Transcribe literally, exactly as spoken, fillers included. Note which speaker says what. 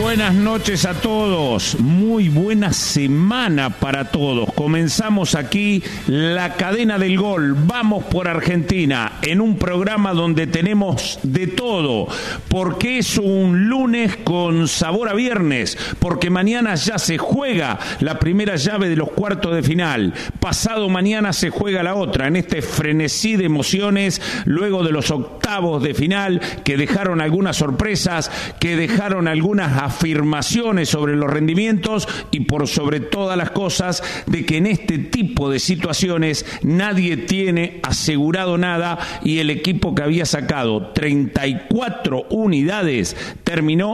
Speaker 1: buenas noches a todos, muy buena semana para todos. Comenzamos aquí la cadena del gol, vamos por Argentina, en un programa donde tenemos de todo, porque es un lunes con sabor a viernes, porque mañana ya se juega la primera llave de los cuartos de final, pasado mañana se juega la otra, en este frenesí de emociones, luego de los octavos de final, que dejaron algunas sorpresas, que dejaron algunas afirmaciones sobre los rendimientos y por sobre todas las cosas de que en este tipo de situaciones nadie tiene asegurado nada y el equipo que había sacado treinta y cuatro unidades terminó